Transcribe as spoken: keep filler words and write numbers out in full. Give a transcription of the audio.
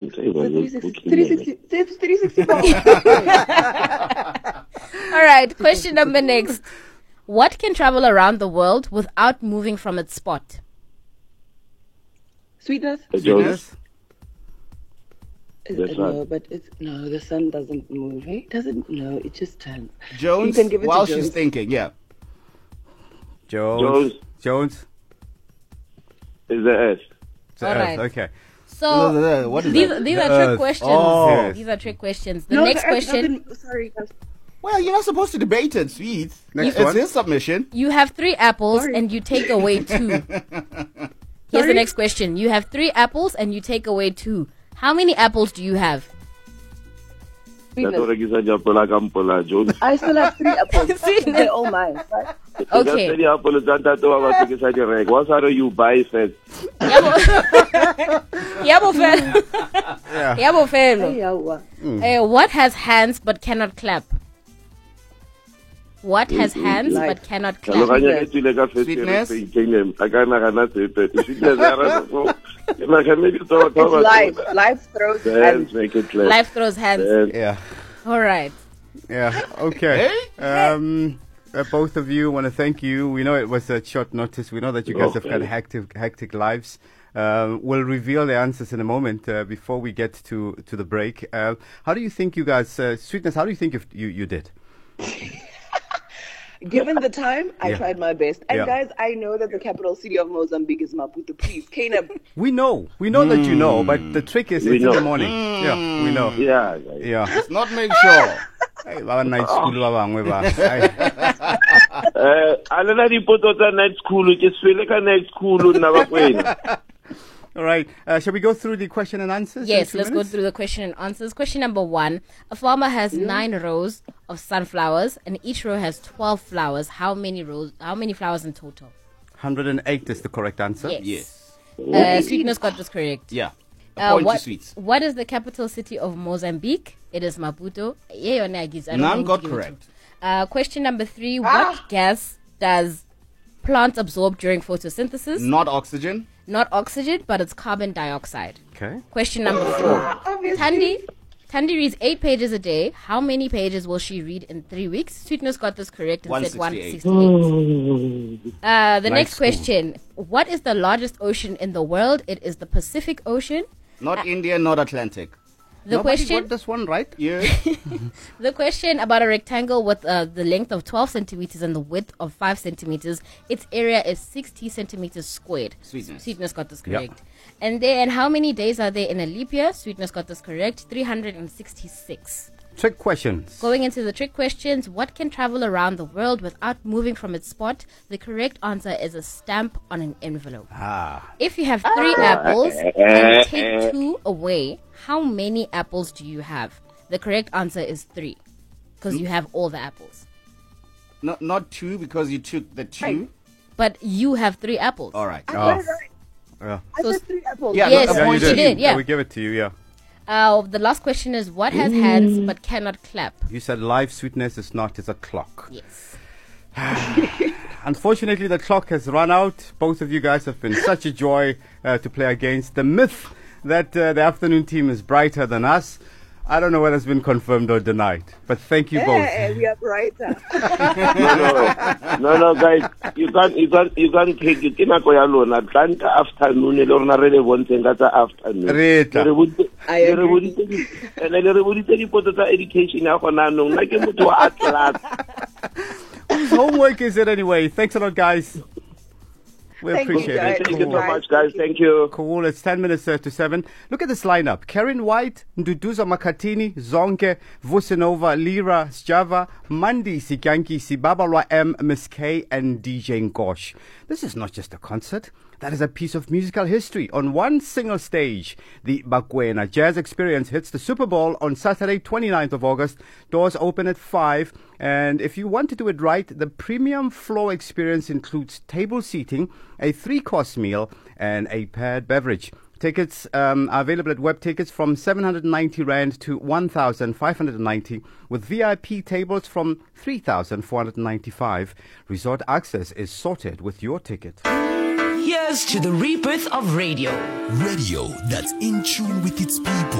Jones. Hey, well, three sixty, three sixty-four. All right, question number next. What can travel around the world without moving from its spot? Sweetness? Jones. Uh, That's no, right. but it's no. The sun doesn't move. Eh? It doesn't. No, it just turns. Jones, You can give it to while Jones. she's thinking, yeah. Jones. Jones. Jones. Is the Earth. It's the All Earth, right. Okay. So What is these that? these The are trick Earth. questions. Oh. These are trick questions. The No, next the Earth question. doesn't- Sorry, guys. Well, you're not supposed to debate it, sweet. Next it's one. his submission. You have three apples Sorry. and you take away two. Here's the Sorry? next question. You have three apples and you take away two. How many apples do you have? That's Sweetness. what I guess I pull like I'm pull Jones. I still have three apples. Sweetness. They're all mine. Right? Okay. That's the apple that that to our tickets I direct. What are you buy first? Yabo Yabo fel- Yeah. Yabo fellow. Hey, yawa. Uh, what has hands but cannot clap? What has hands Life. but cannot Tlhaloganya clap? e tswile ka first Sweetness. year paying a ka nagana sepe. Sweetness ya ra so. Ke nagana ke tlo It's life. Life throws Then hands. make it clear. Life throws hands. Then Yeah. All right. Yeah. Okay. Um, uh, both of you want to thank you. We know it was a short notice. We know that you guys have got Okay. hectic, hectic lives. Um, we'll reveal the answers in a moment uh, before we get to, to the break. Uh, how do you think you guys, uh, Sweetness, how do you think if you, you did? Given the time, I Yeah. tried my best. And Yeah. guys, I know that the capital city of Mozambique is Maputo. Please, Caleb. We know. We know that you know, but the trick is We it's in the know. morning. Yeah, we know. yeah, guys. Yeah. Let's not make sure. Hey, ba night school ba bangwe ba. Ay. Eh, alena dipoto tsa night school ke swele ka night school nna ba kwena. All right. Uh, shall we go through the question and answers? in Yes, two let's go minutes? through the question and answers. Question number one. A farmer has nine rows of sunflowers and each row has twelve flowers. How many rows, how many flowers in total? one hundred eight is the correct answer. Yes. Yes. Uh, Sweetness got this correct. Yeah. A Uh, point what, to sweets. what is the capital city of Mozambique? It is Maputo. Yeah, or nay, Giz, I don't None think got you give it correct. to. Uh, question number three. What gas does plants absorb during photosynthesis? Not oxygen. Not oxygen, but it's carbon dioxide. Okay. Question number four. Obviously. Tandy, Tandy reads eight pages a day. How many pages will she read in three weeks? Sweetness got this correct and said one one sixty-eight. Uh, the Nice next school. question. What is the largest ocean in the world? It is the Pacific Ocean. Not Indian, not Atlantic. The Nobody question, got this one right? Yeah. the question about a rectangle with uh, the length of twelve centimeters and the width of five centimeters. Its area is sixty centimeters squared. Sweetness. Sweetness got this Yep. correct. And then, how many days are there in a leap year? Sweetness got this correct. three hundred sixty-six. Trick questions. Going into the trick questions, what can travel around the world without moving from its spot? The correct answer is a stamp on an envelope. Ah. If you have three apples and take two away, how many apples do you have? The correct answer is three, because you have all the apples. Not not two because you took the two. But you have three apples. All right. I Oh. got it right. Yeah. I So- said three apples. Yeah, Yes, no, a Yeah, you point you to did. did, yeah. We give it to you, yeah. Uh, the last question is, what has hands but cannot clap? You said live sweetness is not, it's a clock. Yes. Unfortunately, the clock has run out. Both of you guys have been such a joy uh, to play against. The myth that uh, the afternoon team is brighter than us, I don't know whether it's been confirmed or denied. But thank you both. Eh, we are brighter. No, no, no, no, guys. You can't, you can't, you can't take it. Kina ko ya lona. Tlanta afternoon. Le lona re le bonteng ka tsa afternoon. Re tla. Le re boditse- I le re agree. boditse di- and le re boditse dipoto tsa education ya gona anong. Nna ke motho wa atlas. Whose homework is it anyway? Thanks a lot, guys. We Thank you, appreciate guys. it. Thank you so Cool. much, guys. Thank you. Cool. It's ten minutes uh, to seven. Look at this lineup. Karen White, Nduduza Makatini, Zonke, Vusinova, Lira, Sjava, Mandi, Sikanki, Sibabalwa M, Miss K, and D J Ngosh. This is not just a concert. That is a piece of musical history on one single stage. The Bakwena Jazz Experience hits the Super Bowl on Saturday, twenty-ninth of August. Doors open at five. And if you want to do it right, the premium floor experience includes table seating, a three-course meal, and a paired beverage. Tickets um, are available at web tickets from seven hundred ninety Rand to one thousand five hundred ninety, with V I P tables from three thousand four hundred ninety-five. Resort access is sorted with your ticket. Here's to the rebirth of radio. Radio that's in tune with its people.